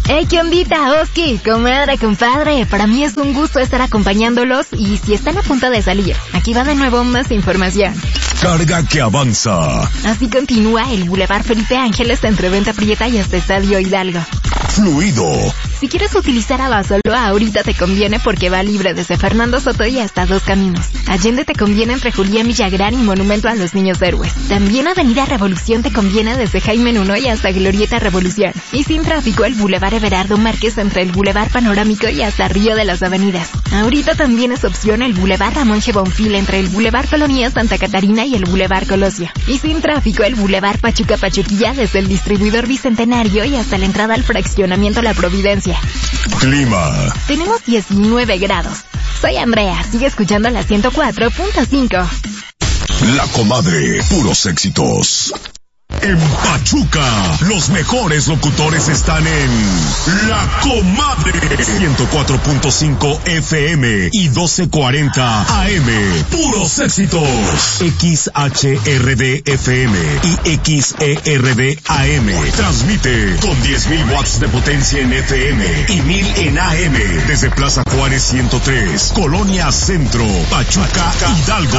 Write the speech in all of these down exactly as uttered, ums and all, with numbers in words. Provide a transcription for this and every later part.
Hey, ¿qué ondita, Oski? Comadre, compadre, para mí es un gusto estar acompañándolos y si están a punto de salir, aquí va de nuevo más información. Carga que avanza. Así continúa el Boulevard Felipe Ángeles entre Venta Prieta y hasta Estadio Hidalgo. Fluido. Si quieres utilizar Abasolo, ahorita te conviene porque va libre desde Fernando Soto y hasta Dos Caminos. Allende te conviene entre Julián Villagrán y Monumento a los Niños Héroes. También Avenida Revolución te conviene desde Jaime Nuno y hasta Glorieta Revolución. Y sin tráfico, el Boulevard Everardo Márquez entre el Boulevard Panorámico y hasta Río de las Avenidas. Ahorita también es opción el Boulevard Ramón G. Bonfil entre el Boulevard Colonia Santa Catarina y el Boulevard Colosio. Y sin tráfico, el Boulevard Pachuca Pachuquilla desde el distribuidor Bicentenario y hasta la entrada al fraccionamiento La Providencia. Clima. Tenemos diecinueve grados. Soy Andrea, sigue escuchando la ciento cuatro punto cinco. La Comadre, puros éxitos. En Pachuca, los mejores locutores están en La Comadre. ciento cuatro punto cinco F M y doce cuarenta A M. Puros éxitos. X H R D F M y X E R D A M. Transmite con diez mil watts de potencia en F M y mil en A M. Desde Plaza Juárez ciento tres, Colonia Centro, Pachuca, Hidalgo.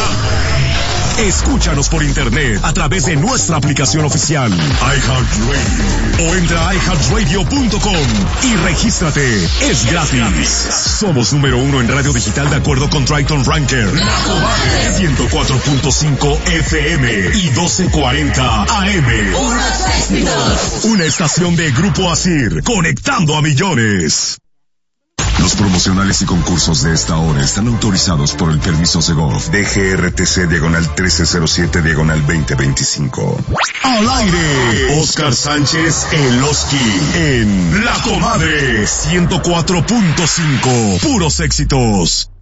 Escúchanos por internet a través de nuestra aplicación oficial iHeartRadio o entra a i heart radio punto com y regístrate. Es gratis. Somos número uno en radio digital de acuerdo con Triton Ranker. ciento cuatro punto cinco F M y doce cuarenta A M. Una estación de Grupo Asir, conectando a millones. Los promocionales y concursos de esta hora están autorizados por el permiso Segov D G R T C diagonal trece cero siete diagonal veinte veinticinco. Al aire, Oscar Sánchez El Oski en La Comadre ciento cuatro punto cinco. Puros éxitos.